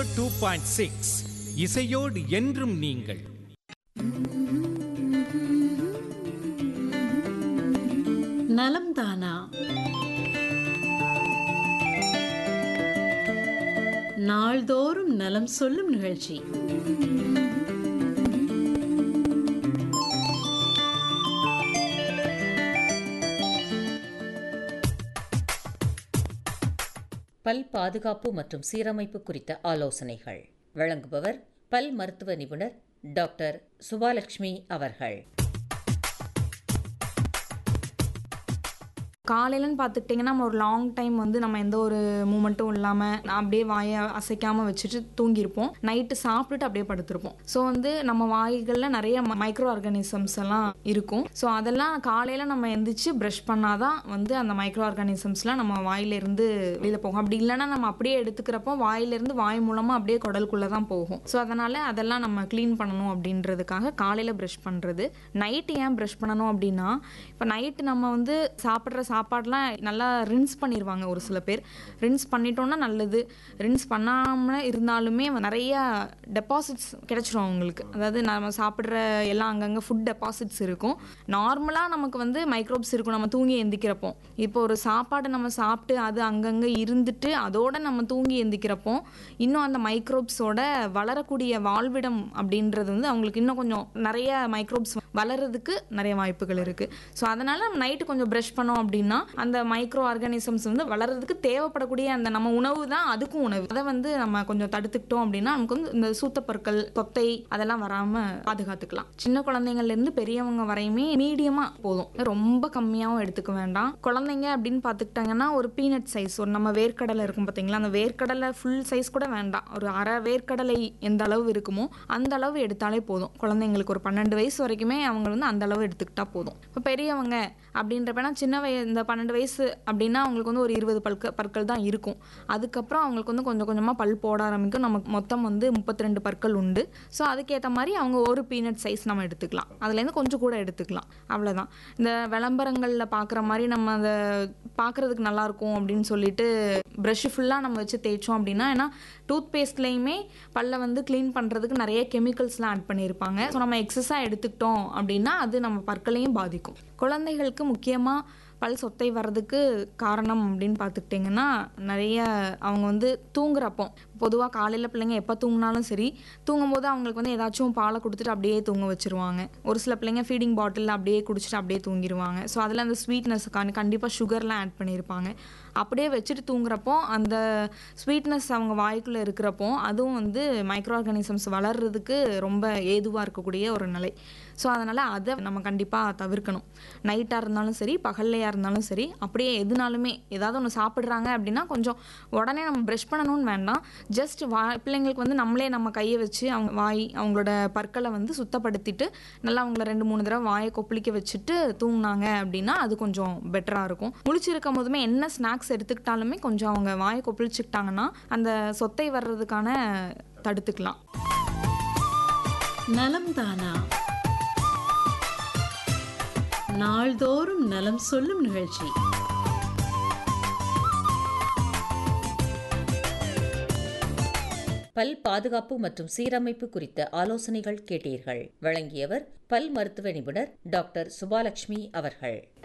2.6 இசையோடு என்றும் நீங்கள். நலம் தானா நாள்தோறும் நலம் சொல்லும் நிகழ்ச்சி. பல் பாதுகாப்பு மற்றும் சீரமைப்பு குறித்த ஆலோசனைகள் வழங்குபவர் பல் மருத்துவ நிபுணர் டாக்டர் சுபாலட்சுமி அவர்கள். காலையிலன்னு பார்த்துக்கிட்டிங்கன்னா நம்ம ஒரு லாங் டைம் நம்ம எந்த ஒரு மூமெண்ட்டும் இல்லாமல் அப்படியே வாயை அசைக்காமல் வச்சுட்டு தூங்கியிருப்போம். நைட்டு சாப்பிட்டுட்டு அப்படியே படுத்திருப்போம். ஸோ நம்ம வாய்களில் நிறைய மைக்ரோ ஆர்கானிசம்ஸ் எல்லாம் இருக்கும். ஸோ அதெல்லாம் காலையில் நம்ம எந்திரிச்சு ப்ரஷ் பண்ணாதான் அந்த மைக்ரோ ஆர்கானிசம்ஸ்லாம் நம்ம வாயிலிருந்து வெளியில் போகும். அப்படி இல்லைன்னா நம்ம அப்படியே எடுத்துக்கிறப்போ வாயிலிருந்து வாய் மூலமாக அப்படியே குடலுக்குள்ளே தான் போகும். ஸோ அதனால் அதெல்லாம் நம்ம க்ளீன் பண்ணணும் அப்படின்றதுக்காக காலையில் ப்ரஷ் பண்ணுறது. நைட்டு ஏன் ப்ரஷ் பண்ணணும் அப்படின்னா, இப்போ நைட்டு நம்ம சாப்பிட்ற சாப்பாடுலாம் நல்லா ரின்ஸ் பண்ணிடுவாங்க. ஒரு சில பேர் ரின்ஸ் பண்ணிட்டோன்னா நல்லது. ரின்ஸ் பண்ணாமல் இருந்தாலுமே நிறைய டெபாசிட்ஸ் கிடைச்சிரும் அவங்களுக்கு. அதாவது நம்ம சாப்பிட்ற எல்லாம் அங்கங்கே ஃபுட் டெபாசிட்ஸ் இருக்கும். நார்மலாக நமக்கு மைக்ரோப்ஸ் இருக்கும் நம்ம தூங்கி எந்திக்கிறப்போ. இப்போ ஒரு சாப்பாடு நம்ம சாப்பிட்டு அது அங்கங்கே இருந்துட்டு அதோட நம்ம தூங்கி எந்திக்கிறப்போ இன்னும் அந்த மைக்ரோப்ஸோட வளரக்கூடிய வாழ்விடம் அப்படின்றது அவங்களுக்கு இன்னும் கொஞ்சம் நிறைய மைக்ரோப்ஸ் வளர்றதுக்கு நிறைய வாய்ப்புகள் இருக்குது. ஸோ அதனால் நம்ம நைட்டு கொஞ்சம் ப்ரஷ் பண்ணோம் அப்படின்னா அந்த மைக்ரோ ஆர்கானிசம்ஸ் வளர்றதுக்கு தேவைப்படக்கூடிய அந்த நம்ம உணவு தான் அதுக்கும் உணவு. அதை நம்ம கொஞ்சம் தடுத்துக்கிட்டோம் அப்படின்னா நமக்கு இந்த சூத்தப்பற்கள், தொத்தை அதெல்லாம் வராமல் பாதுகாத்துக்கலாம். சின்ன குழந்தைங்கள்லேருந்து பெரியவங்க வரையுமே மீடியமாக போதும், ரொம்ப கம்மியாகவும் எடுத்துக்க வேண்டாம். குழந்தைங்க அப்படின்னு பார்த்துக்கிட்டாங்கன்னா ஒரு பீனட் சைஸ், ஒரு நம்ம வேர்க்கடலை இருக்கும் பார்த்தீங்களா, அந்த வேர்க்கடலை ஃபுல் சைஸ் கூட வேண்டாம். ஒரு அரை வேர்க்கடலை எந்த அளவு இருக்குமோ அந்த அளவு எடுத்தாலே போதும். குழந்தைங்களுக்கு ஒரு 12 வயசு வரைக்குமே அவங்க அந்த அளவு எடுத்துக்கிட்டா போதும். இப்போ பெரியவங்க அப்படின்றப்ப சின்ன இந்த 12 வயசு அப்படின்னா அவங்களுக்கு ஒரு 20 பற்கள் தான் இருக்கும். அதுக்கப்புறம் அவங்களுக்கு கொஞ்சம் கொஞ்சமாக பல் போட ஆரம்பிக்கும். நமக்கு மொத்தம் 32 பற்கள் உண்டு. ஸோ அதுக்கேற்ற மாதிரி அவங்க ஒரு பீனட் சைஸ் நம்ம எடுத்துக்கலாம். அதுலேருந்து கொஞ்சம் கூட எடுத்துக்கலாம், அவ்வளோதான். இந்த விளம்பரங்களில் பார்க்குற மாதிரி நம்ம அதை பார்க்குறதுக்கு நல்லாயிருக்கும் அப்படின்னு சொல்லிட்டு ப்ரஷ் ஃபுல்லாக நம்ம வச்சு தேய்ச்சோம் அப்படின்னா, ஏன்னா டூத் பேஸ்ட்லேயுமே பல்லை க்ளீன் பண்ணுறதுக்கு நிறைய கெமிக்கல்ஸ்லாம் ஆட் பண்ணியிருப்பாங்க. ஸோ நம்ம எக்ஸஸாக எடுத்துக்கிட்டோம் அப்படின்னா அது நம்ம பற்களையும் பாதிக்கும். குழந்தைகளுக்கு முக்கியமாக பல் சொத்தை வர்றதுக்கு காரணம் அப்படின்னு பார்த்துக்கிட்டிங்கன்னா, நிறைய அவங்க தூங்குறப்போ, பொதுவாக காலையில் பிள்ளைங்க எப்போ தூங்கினாலும் சரி, தூங்கும்போது அவங்களுக்கு ஏதாச்சும் பாலை கொடுத்துட்டு அப்படியே தூங்க வச்சுருவாங்க. ஒரு சில பிள்ளைங்க ஃபீடிங் பாட்டிலில் அப்படியே குடிச்சிட்டு அப்படியே தூங்கிடுவாங்க. ஸோ அதில் அந்த ஸ்வீட்னஸ்க்கான கண்டிப்பாக சுகர்லாம் ஆட் பண்ணியிருப்பாங்க. அப்படியே வச்சுட்டு தூங்குறப்போ அந்த ஸ்வீட்னஸ் அவங்க வாய்க்குள்ளே இருக்கிறப்போ அதுவும் மைக்ரோ ஆர்கானிசம்ஸ் வளர்கிறதுக்கு ரொம்ப ஏதுவாக இருக்கக்கூடிய ஒரு நிலை. ஸோ அதனால் அதை நம்ம கண்டிப்பாக தவிர்க்கணும். நைட்டாக இருந்தாலும் சரி, பகல்லையாக இருந்தாலும் சரி, அப்படியே எதுனாலுமே ஏதாவது ஒன்று சாப்பிட்றாங்க அப்படின்னா கொஞ்சம் உடனே நம்ம ப்ரஷ் பண்ணணும்னு வேண்டாம். ஜஸ்ட் பிள்ளைங்களுக்கு நம்மளே நம்ம கையை வச்சு அவங்க அவங்களோட பற்களை சுத்தப்படுத்திட்டு நல்லா அவங்கள 2-3 தடவை வாயை கொப்பளிக்க வச்சுட்டு தூங்கினாங்க அப்படின்னா அது கொஞ்சம் பெட்டராக இருக்கும். முழிச்சிருக்கும் போதுமே என்ன ஸ்நாக்ஸ் எடுத்துக்கிட்டாலுமே கொஞ்சம் அவங்க வாயை கொப்பளிச்சுக்கிட்டாங்கன்னா அந்த சொத்தை வர்றதுக்கான தடுத்துக்கலாம். நலம் தானா நாள்தோறும் நலம் சொல்லும் நிகழ்ச்சி. பல் பாதுகாப்பு மற்றும் சீரமைப்பு குறித்த ஆலோசனைகள் கேட்டீர்கள். வழங்கியவர் பல் மருத்துவ நிபுணர் டாக்டர் சுபாலட்சுமி அவர்கள்.